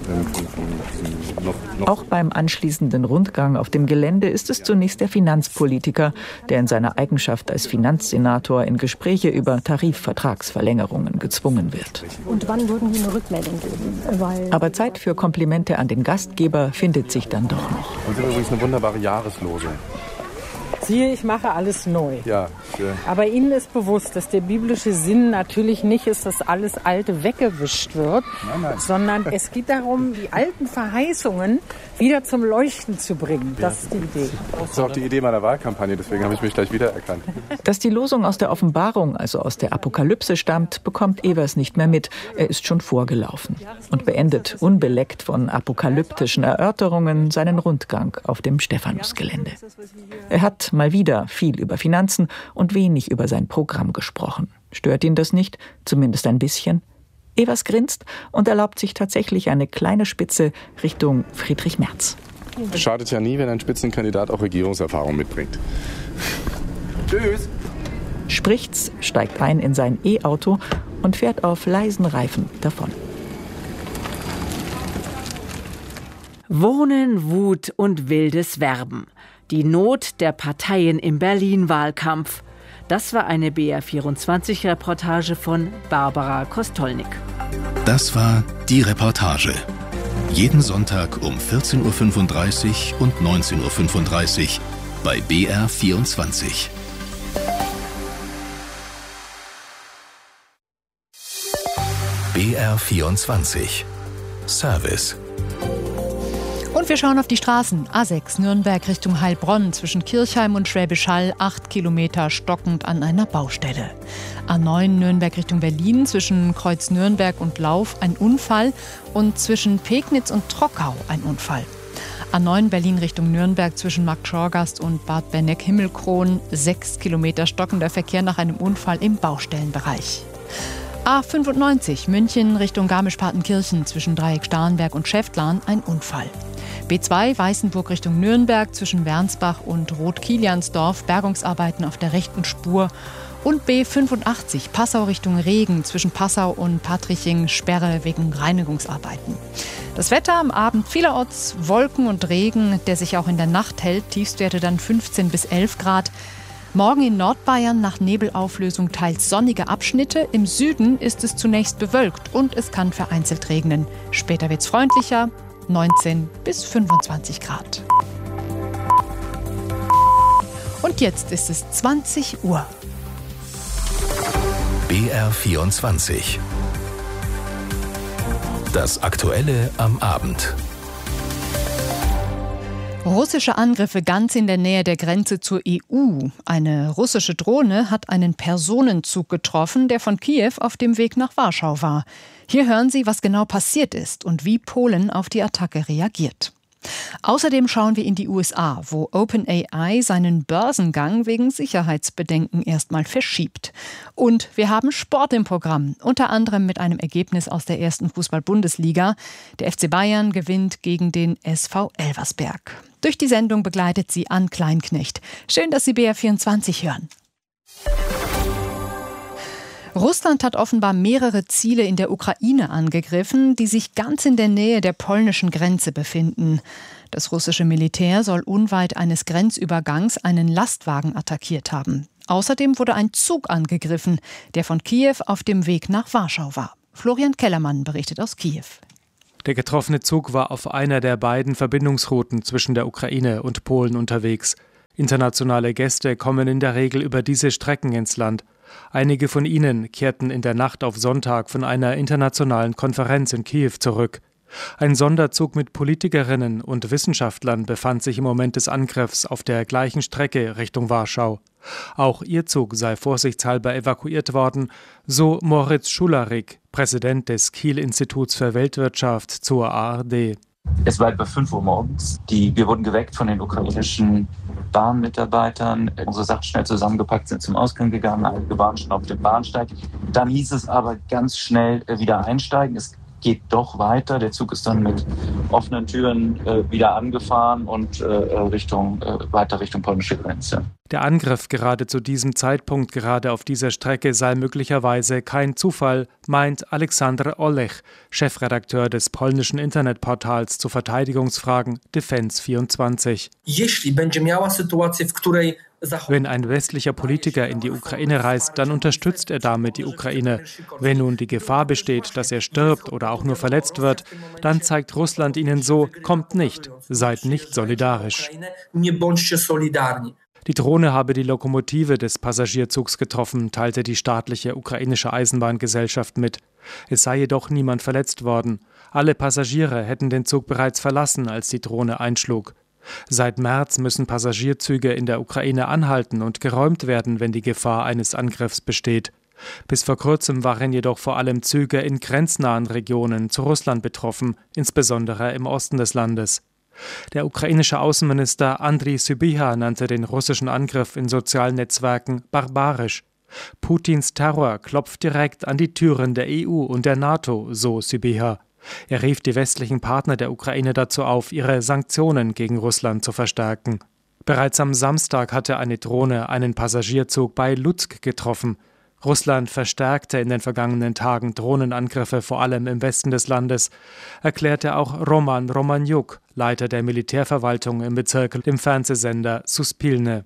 Auch beim anschließenden Rundgang auf dem Gelände ist es zunächst der Finanzpolitiker, der in seiner Eigenschaft als Finanzsenator in Gespräche über Tarifvertragsverlängerungen gezwungen wird. Und wann würden Sie eine Rückmeldung geben? Aber Zeit für Komplimente an den Gastgeber findet sich dann doch noch. Und Sie haben übrigens eine wunderbare Jahreslosung. Siehe, ich mache alles neu. Ja, aber Ihnen ist bewusst, dass der biblische Sinn natürlich nicht ist, dass alles Alte weggewischt wird, sondern es geht darum, die alten Verheißungen wieder zum Leuchten zu bringen. Das ist die Idee. Das ist auch die Idee meiner Wahlkampagne, deswegen habe ich mich gleich wiedererkannt. Dass die Losung aus der Offenbarung, also aus der Apokalypse stammt, bekommt Evers nicht mehr mit. Er ist schon vorgelaufen und beendet, unbeleckt von apokalyptischen Erörterungen, seinen Rundgang auf dem Stephanusgelände. Er hat mal wieder viel über Finanzen und wenig über sein Programm gesprochen. Stört ihn das nicht? Zumindest ein bisschen? Evers grinst und erlaubt sich tatsächlich eine kleine Spitze Richtung Friedrich Merz. Schadet ja nie, wenn ein Spitzenkandidat auch Regierungserfahrung mitbringt. Tschüss! Spricht's, steigt ein in sein E-Auto und fährt auf leisen Reifen davon. Wohnen, Wut und wildes Werben. Die Not der Parteien im Berlin-Wahlkampf. Das war eine BR24-Reportage von Barbara Kostolnik. Das war die Reportage. Jeden Sonntag um 14.35 Uhr und 19.35 Uhr bei BR24. BR24 Service. Und Und wir schauen auf die Straßen. A6 Nürnberg Richtung Heilbronn zwischen Kirchheim und Schwäbisch Hall 8 Kilometer stockend an einer Baustelle. A9 Nürnberg Richtung Berlin zwischen Kreuz Nürnberg und Lauf ein Unfall und zwischen Pegnitz und Trockau ein Unfall. A9 Berlin Richtung Nürnberg zwischen Marktschorgast und Bad Benneck-Himmelkron 6 Kilometer stockender Verkehr nach einem Unfall im Baustellenbereich. A95 München Richtung Garmisch-Partenkirchen zwischen Dreieck Starnberg und Schäftlarn ein Unfall. B2 Weißenburg Richtung Nürnberg zwischen Wernsbach und Rot-Kiliansdorf Bergungsarbeiten auf der rechten Spur. Und B85 Passau Richtung Regen zwischen Passau und Patriching Sperre wegen Reinigungsarbeiten. Das Wetter am Abend vielerorts Wolken und Regen, der sich auch in der Nacht hält. Tiefstwerte dann 15 bis 11 Grad. Morgen in Nordbayern nach Nebelauflösung teils sonnige Abschnitte. Im Süden ist es zunächst bewölkt und es kann vereinzelt regnen. Später wird es freundlicher, 19 bis 25 Grad. Und jetzt ist es 20 Uhr. BR24. Das Aktuelle am Abend. Russische Angriffe ganz in der Nähe der Grenze zur EU. Eine russische Drohne hat einen Personenzug getroffen, der von Kiew auf dem Weg nach Warschau war. Hier hören Sie, was genau passiert ist und wie Polen auf die Attacke reagiert. Außerdem schauen wir in die USA, wo OpenAI seinen Börsengang wegen Sicherheitsbedenken erstmal verschiebt. Und wir haben Sport im Programm, unter anderem mit einem Ergebnis aus der ersten Fußball-Bundesliga. Der FC Bayern gewinnt gegen den SV Elversberg. Durch die Sendung begleitet sie Ann Kleinknecht. Schön, dass Sie BR24 hören. Russland hat offenbar mehrere Ziele in der Ukraine angegriffen, die sich ganz in der Nähe der polnischen Grenze befinden. Das russische Militär soll unweit eines Grenzübergangs einen Lastwagen attackiert haben. Außerdem wurde ein Zug angegriffen, der von Kiew auf dem Weg nach Warschau war. Florian Kellermann berichtet aus Kiew. Der getroffene Zug war auf einer der beiden Verbindungsrouten zwischen der Ukraine und Polen unterwegs. Internationale Gäste kommen in der Regel über diese Strecken ins Land. Einige von ihnen kehrten in der Nacht auf Sonntag von einer internationalen Konferenz in Kiew zurück. Ein Sonderzug mit Politikerinnen und Wissenschaftlern befand sich im Moment des Angriffs auf der gleichen Strecke Richtung Warschau. Auch ihr Zug sei vorsichtshalber evakuiert worden, so Moritz Schularik, Präsident des Kiel-Instituts für Weltwirtschaft zur ARD. Es war etwa 5 Uhr morgens. Wir wurden geweckt von den ukrainischen Bahnmitarbeitern. Unsere Sachen schnell zusammengepackt, sind zum Ausgang gegangen. Einige waren schon auf dem Bahnsteig. Dann hieß es aber ganz schnell wieder einsteigen. Es geht doch weiter. Der Zug ist dann mit offenen Türen wieder angefahren und weiter Richtung polnische Grenze. Der Angriff gerade zu diesem Zeitpunkt, gerade auf dieser Strecke, sei möglicherweise kein Zufall, meint Aleksander Olech, Chefredakteur des polnischen Internetportals zu Verteidigungsfragen Defense24. Wenn ein westlicher Politiker in die Ukraine reist, dann unterstützt er damit die Ukraine. Wenn nun die Gefahr besteht, dass er stirbt oder auch nur verletzt wird, dann zeigt Russland ihnen so, kommt nicht, seid nicht solidarisch. Die Drohne habe die Lokomotive des Passagierzugs getroffen, teilte die staatliche ukrainische Eisenbahngesellschaft mit. Es sei jedoch niemand verletzt worden. Alle Passagiere hätten den Zug bereits verlassen, als die Drohne einschlug. Seit März müssen Passagierzüge in der Ukraine anhalten und geräumt werden, wenn die Gefahr eines Angriffs besteht. Bis vor kurzem waren jedoch vor allem Züge in grenznahen Regionen zu Russland betroffen, insbesondere im Osten des Landes. Der ukrainische Außenminister Andriy Sybiha nannte den russischen Angriff in sozialen Netzwerken barbarisch. Putins Terror klopft direkt an die Türen der EU und der NATO, so Sybiha. Er rief die westlichen Partner der Ukraine dazu auf, ihre Sanktionen gegen Russland zu verstärken. Bereits am Samstag hatte eine Drohne einen Passagierzug bei Lutsk getroffen. Russland verstärkte in den vergangenen Tagen Drohnenangriffe, vor allem im Westen des Landes, erklärte auch Roman Romaniuk, Leiter der Militärverwaltung im Bezirk, dem Fernsehsender Suspilne.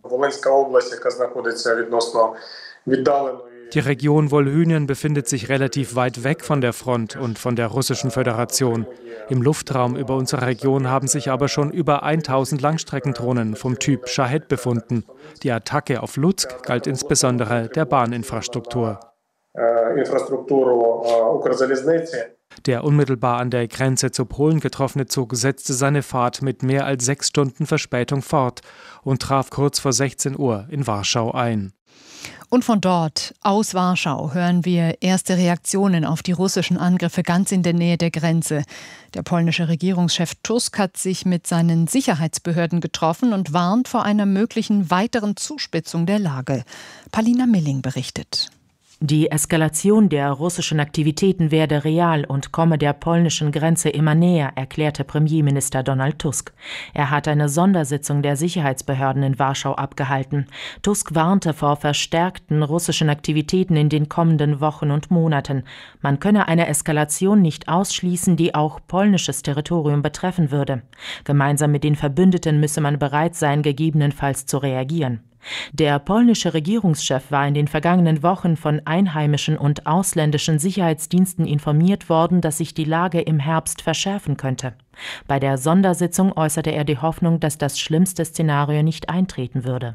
Die Region Wolhynien befindet sich relativ weit weg von der Front und von der Russischen Föderation. Im Luftraum über unsere Region haben sich aber schon über 1000 Langstreckendrohnen vom Typ Shahed befunden. Die Attacke auf Lutsk galt insbesondere der Bahninfrastruktur. Der unmittelbar an der Grenze zu Polen getroffene Zug setzte seine Fahrt mit mehr als 6 Stunden Verspätung fort und traf kurz vor 16 Uhr in Warschau ein. Und von dort, aus Warschau, hören wir erste Reaktionen auf die russischen Angriffe ganz in der Nähe der Grenze. Der polnische Regierungschef Tusk hat sich mit seinen Sicherheitsbehörden getroffen und warnt vor einer möglichen weiteren Zuspitzung der Lage. Palina Milling berichtet. Die Eskalation der russischen Aktivitäten werde real und komme der polnischen Grenze immer näher, erklärte Premierminister Donald Tusk. Er hat eine Sondersitzung der Sicherheitsbehörden in Warschau abgehalten. Tusk warnte vor verstärkten russischen Aktivitäten in den kommenden Wochen und Monaten. Man könne eine Eskalation nicht ausschließen, die auch polnisches Territorium betreffen würde. Gemeinsam mit den Verbündeten müsse man bereit sein, gegebenenfalls zu reagieren. Der polnische Regierungschef war in den vergangenen Wochen von einheimischen und ausländischen Sicherheitsdiensten informiert worden, dass sich die Lage im Herbst verschärfen könnte. Bei der Sondersitzung äußerte er die Hoffnung, dass das schlimmste Szenario nicht eintreten würde.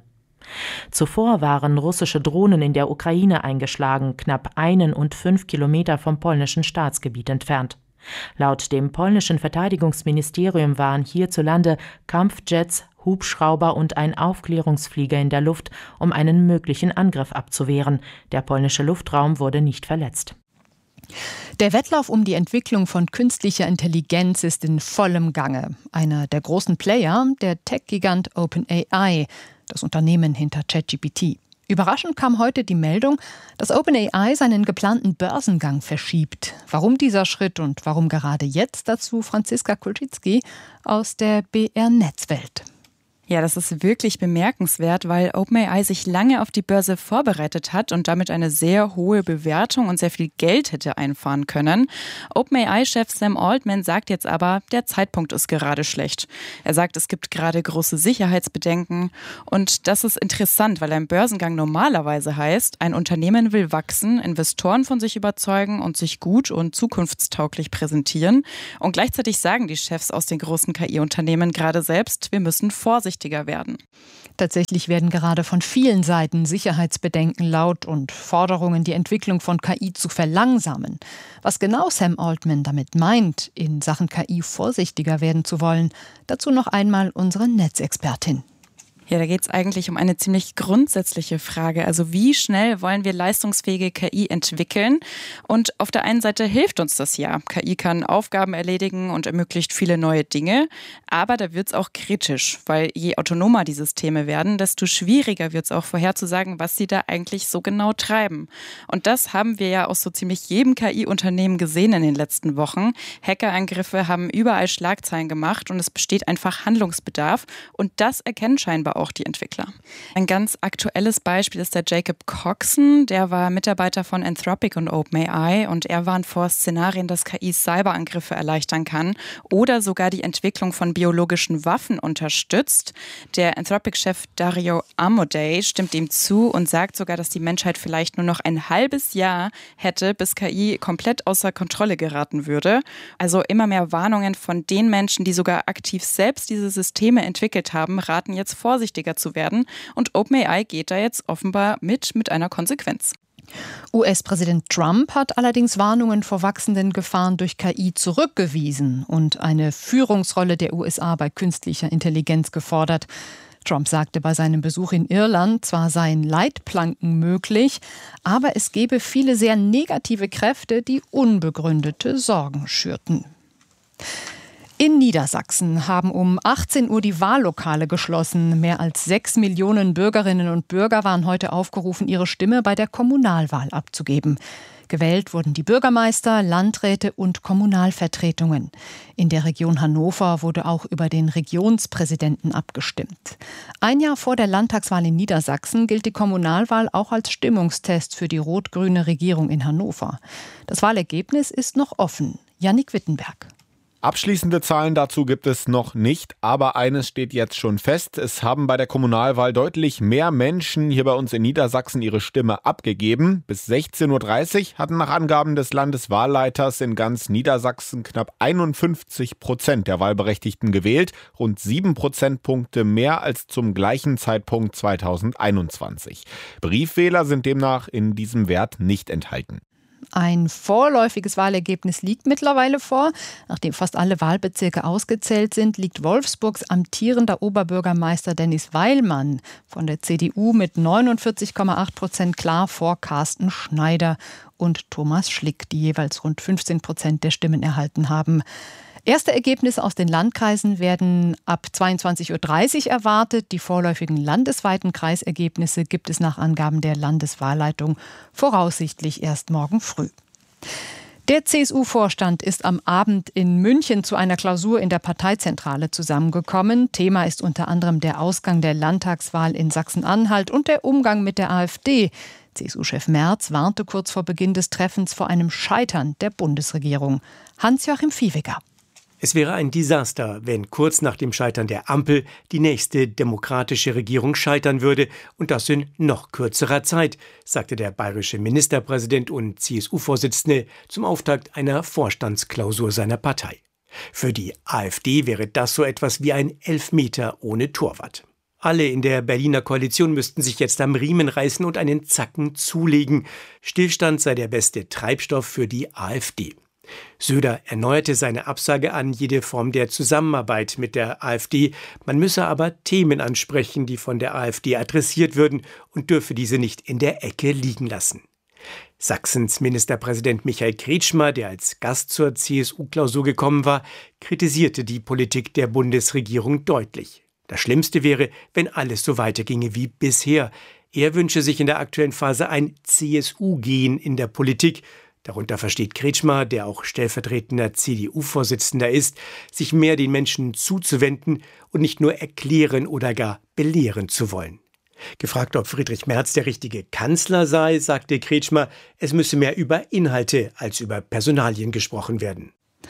Zuvor waren russische Drohnen in der Ukraine eingeschlagen, knapp 1 und 5 Kilometer vom polnischen Staatsgebiet entfernt. Laut dem polnischen Verteidigungsministerium waren hierzulande Kampfjets, Hubschrauber und ein Aufklärungsflieger in der Luft, um einen möglichen Angriff abzuwehren. Der polnische Luftraum wurde nicht verletzt. Der Wettlauf um die Entwicklung von künstlicher Intelligenz ist in vollem Gange. Einer der großen Player, der Tech-Gigant OpenAI, das Unternehmen hinter ChatGPT. Überraschend kam heute die Meldung, dass OpenAI seinen geplanten Börsengang verschiebt. Warum dieser Schritt und warum gerade jetzt, dazu Franziska Kulczycki aus der BR-Netzwelt. Ja, das ist wirklich bemerkenswert, weil OpenAI sich lange auf die Börse vorbereitet hat und damit eine sehr hohe Bewertung und sehr viel Geld hätte einfahren können. OpenAI-Chef Sam Altman sagt jetzt aber, der Zeitpunkt ist gerade schlecht. Er sagt, es gibt gerade große Sicherheitsbedenken und das ist interessant, weil ein Börsengang normalerweise heißt, ein Unternehmen will wachsen, Investoren von sich überzeugen und sich gut und zukunftstauglich präsentieren. Und gleichzeitig sagen die Chefs aus den großen KI-Unternehmen gerade selbst, wir müssen vorsichtig werden. Tatsächlich werden gerade von vielen Seiten Sicherheitsbedenken laut und Forderungen, die Entwicklung von KI zu verlangsamen. Was genau Sam Altman damit meint, in Sachen KI vorsichtiger werden zu wollen, dazu noch einmal unsere Netzexpertin. Ja, da geht es eigentlich um eine ziemlich grundsätzliche Frage. Also wie schnell wollen wir leistungsfähige KI entwickeln? Und auf der einen Seite hilft uns das ja. KI kann Aufgaben erledigen und ermöglicht viele neue Dinge. Aber da wird es auch kritisch, weil je autonomer die Systeme werden, desto schwieriger wird es auch vorherzusagen, was sie da eigentlich so genau treiben. Und das haben wir ja aus so ziemlich jedem KI-Unternehmen gesehen in den letzten Wochen. Hackerangriffe haben überall Schlagzeilen gemacht und es besteht einfach Handlungsbedarf. Und das erkennen scheinbar auch die Entwickler. Ein ganz aktuelles Beispiel ist der Jacob Coxon. Der war Mitarbeiter von Anthropic und OpenAI und er warnt vor Szenarien, dass KI Cyberangriffe erleichtern kann oder sogar die Entwicklung von biologischen Waffen unterstützt. Der Anthropic-Chef Dario Amodei stimmt ihm zu und sagt sogar, dass die Menschheit vielleicht nur noch ein halbes Jahr hätte, bis KI komplett außer Kontrolle geraten würde. Also immer mehr Warnungen von den Menschen, die sogar aktiv selbst diese Systeme entwickelt haben, raten jetzt vorsichtiger zu werden. Und OpenAI geht da jetzt offenbar mit einer Konsequenz. US-Präsident Trump hat allerdings Warnungen vor wachsenden Gefahren durch KI zurückgewiesen und eine Führungsrolle der USA bei künstlicher Intelligenz gefordert. Trump sagte bei seinem Besuch in Irland, zwar seien Leitplanken möglich, aber es gebe viele sehr negative Kräfte, die unbegründete Sorgen schürten. In Niedersachsen haben um 18 Uhr die Wahllokale geschlossen. Mehr als 6 Millionen Bürgerinnen und Bürger waren heute aufgerufen, ihre Stimme bei der Kommunalwahl abzugeben. Gewählt wurden die Bürgermeister, Landräte und Kommunalvertretungen. In der Region Hannover wurde auch über den Regionspräsidenten abgestimmt. Ein Jahr vor der Landtagswahl in Niedersachsen gilt die Kommunalwahl auch als Stimmungstest für die rot-grüne Regierung in Hannover. Das Wahlergebnis ist noch offen. Jannik Wittenberg. Abschließende Zahlen dazu gibt es noch nicht, aber eines steht jetzt schon fest. Es haben bei der Kommunalwahl deutlich mehr Menschen hier bei uns in Niedersachsen ihre Stimme abgegeben. Bis 16:30 Uhr hatten nach Angaben des Landeswahlleiters in ganz Niedersachsen knapp 51% der Wahlberechtigten gewählt, rund 7 Prozentpunkte mehr als zum gleichen Zeitpunkt 2021. Briefwähler sind demnach in diesem Wert nicht enthalten. Ein vorläufiges Wahlergebnis liegt mittlerweile vor. Nachdem fast alle Wahlbezirke ausgezählt sind, liegt Wolfsburgs amtierender Oberbürgermeister Dennis Weilmann von der CDU mit 49,8% klar vor Carsten Schneider und Thomas Schlick, die jeweils rund 15% der Stimmen erhalten haben. Erste Ergebnisse aus den Landkreisen werden ab 22.30 Uhr erwartet. Die vorläufigen landesweiten Kreisergebnisse gibt es nach Angaben der Landeswahlleitung voraussichtlich erst morgen früh. Der CSU-Vorstand ist am Abend in München zu einer Klausur in der Parteizentrale zusammengekommen. Thema ist unter anderem der Ausgang der Landtagswahl in Sachsen-Anhalt und der Umgang mit der AfD. CSU-Chef Merz warnte kurz vor Beginn des Treffens vor einem Scheitern der Bundesregierung. Hans-Joachim Viehweger. Es wäre ein Desaster, wenn kurz nach dem Scheitern der Ampel die nächste demokratische Regierung scheitern würde und das in noch kürzerer Zeit, sagte der bayerische Ministerpräsident und CSU-Vorsitzende zum Auftakt einer Vorstandsklausur seiner Partei. Für die AfD wäre das so etwas wie ein Elfmeter ohne Torwart. Alle in der Berliner Koalition müssten sich jetzt am Riemen reißen und einen Zacken zulegen. Stillstand sei der beste Treibstoff für die AfD. Söder erneuerte seine Absage an jede Form der Zusammenarbeit mit der AfD. Man müsse aber Themen ansprechen, die von der AfD adressiert würden und dürfe diese nicht in der Ecke liegen lassen. Sachsens Ministerpräsident Michael Kretschmer, der als Gast zur CSU-Klausur gekommen war, kritisierte die Politik der Bundesregierung deutlich. Das Schlimmste wäre, wenn alles so weiterginge wie bisher. Er wünsche sich in der aktuellen Phase ein CSU-Gen in der Politik. Darunter versteht Kretschmer, der auch stellvertretender CDU-Vorsitzender ist, sich mehr den Menschen zuzuwenden und nicht nur erklären oder gar belehren zu wollen. Gefragt, ob Friedrich Merz der richtige Kanzler sei, sagte Kretschmer, es müsse mehr über Inhalte als über Personalien gesprochen werden.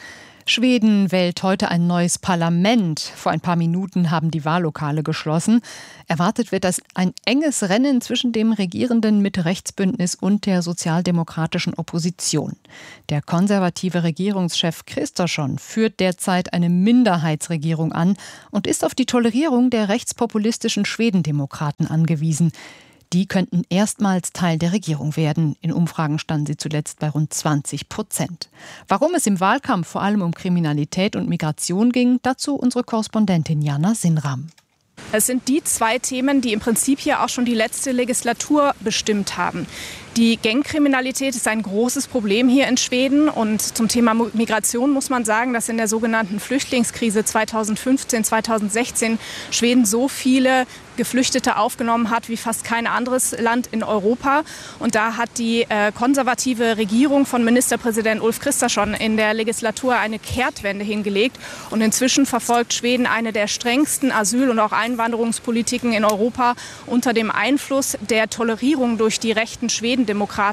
Schweden wählt heute ein neues Parlament. Vor ein paar Minuten haben die Wahllokale geschlossen. Erwartet wird ein enges Rennen zwischen dem regierenden Mitte-Rechts-Bündnis und der sozialdemokratischen Opposition. Der konservative Regierungschef Kristersson führt derzeit eine Minderheitsregierung an und ist auf die Tolerierung der rechtspopulistischen Schwedendemokraten angewiesen. Die könnten erstmals Teil der Regierung werden. In Umfragen standen sie zuletzt bei rund 20%. Warum es im Wahlkampf vor allem um Kriminalität und Migration ging, dazu unsere Korrespondentin Jana Sinram. Es sind die zwei Themen, die im Prinzip hier auch schon die letzte Legislatur bestimmt haben. Die Gangkriminalität ist ein großes Problem hier in Schweden. Und zum Thema Migration muss man sagen, dass in der sogenannten Flüchtlingskrise 2015, 2016 Schweden so viele Geflüchtete aufgenommen hat wie fast kein anderes Land in Europa. Und da hat die konservative Regierung von Ministerpräsident Ulf Kristersson in der Legislatur eine Kehrtwende hingelegt. Und inzwischen verfolgt Schweden eine der strengsten Asyl- und auch Einwanderungspolitiken in Europa unter dem Einfluss der Tolerierung durch die rechten Schwedendemokraten.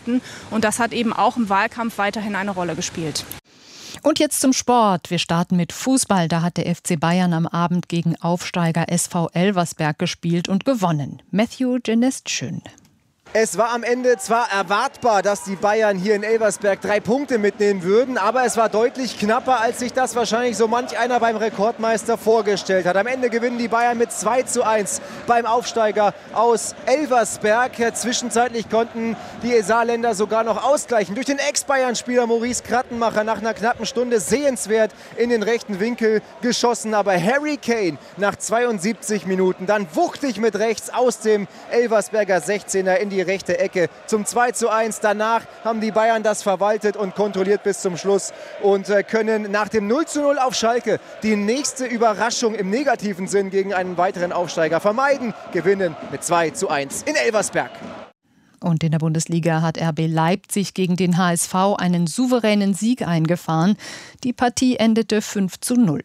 Und das hat eben auch im Wahlkampf weiterhin eine Rolle gespielt. Und jetzt zum Sport. Wir starten mit Fußball. Da hat der FC Bayern am Abend gegen Aufsteiger SV Elversberg gespielt und gewonnen. Matthew Genestschön. Es war am Ende zwar erwartbar, dass die Bayern hier in Elversberg 3 Punkte mitnehmen würden, aber es war deutlich knapper, als sich das wahrscheinlich so manch einer beim Rekordmeister vorgestellt hat. Am Ende gewinnen die Bayern mit 2:1 beim Aufsteiger aus Elversberg. Zwischenzeitlich konnten die Saarländer sogar noch ausgleichen durch den Ex-Bayern-Spieler Maurice Krattenmacher nach einer knappen Stunde sehenswert in den rechten Winkel geschossen. Aber Harry Kane nach 72 Minuten dann wuchtig mit rechts aus dem Elversberger 16er in die rechte Ecke zum 2:1. Danach haben die Bayern das verwaltet und kontrolliert bis zum Schluss und können nach dem 0:0 auf Schalke die nächste Überraschung im negativen Sinn gegen einen weiteren Aufsteiger vermeiden. Gewinnen mit 2:1 in Elversberg. Und in der Bundesliga hat RB Leipzig gegen den HSV einen souveränen Sieg eingefahren. Die Partie endete 5:0.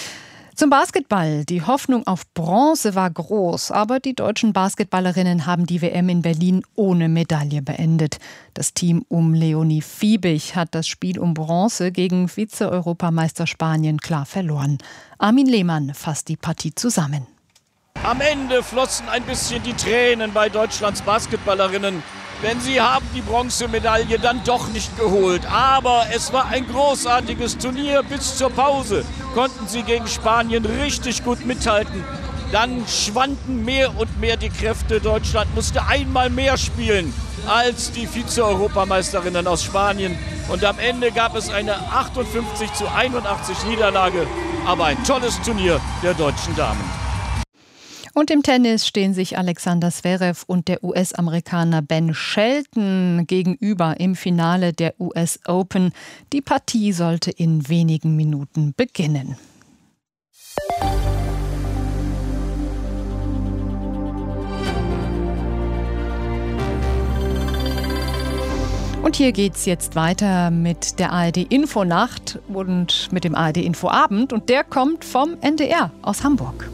Zum Basketball. Die Hoffnung auf Bronze war groß, aber die deutschen Basketballerinnen haben die WM in Berlin ohne Medaille beendet. Das Team um Leonie Fiebig hat das Spiel um Bronze gegen Vize-Europameister Spanien klar verloren. Armin Lehmann fasst die Partie zusammen. Am Ende flossen ein bisschen die Tränen bei Deutschlands Basketballerinnen, denn sie haben die Bronzemedaille dann doch nicht geholt. Aber es war ein großartiges Turnier. Bis zur Pause konnten sie gegen Spanien richtig gut mithalten. Dann schwanden mehr und mehr die Kräfte. Deutschland musste einmal mehr spielen. als die Vize-Europameisterinnen aus Spanien. Und am Ende gab es eine 58:81 Niederlage. Aber ein tolles Turnier der deutschen Damen. Und im Tennis stehen sich Alexander Zverev und der US-Amerikaner Ben Shelton gegenüber im Finale der US Open. Die Partie sollte in wenigen Minuten beginnen. Und hier geht's jetzt weiter mit der ARD-Infonacht und mit dem ARD-Infoabend. Und der kommt vom NDR aus Hamburg.